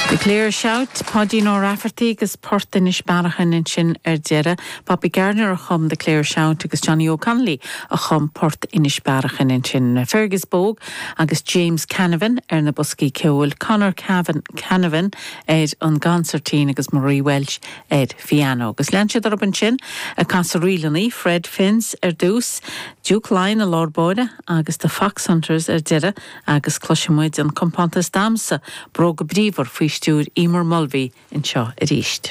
The Clear Shout, Poddy nó Rafferty agus Porta na Sparachan in sin Deireadh, Bobby Gardner a chum the Clear Shout agus Johnny O'Connelly a chum Porta in Sparachan in sin Fergus Bogue agus James Canavan na Busky Ceol, Conor Canavan an Gansertine agus Marie Welch Fiano agus Lancha Durban sin a Casarillani, Fred Finns dús, Duke Lyon a Lord Boyda agus the Fox Hunters Deireadh agus Clushamuid an Compontas Damsa Broga Bríver Stúr Emer Mulvey in seo a ríist.